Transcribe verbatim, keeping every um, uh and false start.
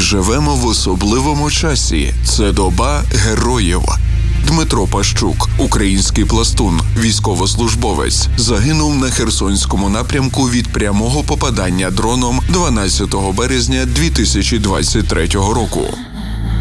живемо в особливому часі. Це доба героїв. Дмитро Пащук, український пластун, військовослужбовець, загинув на Херсонському напрямку від прямого попадання дроном дванадцятого березня дві тисячі двадцять третього року.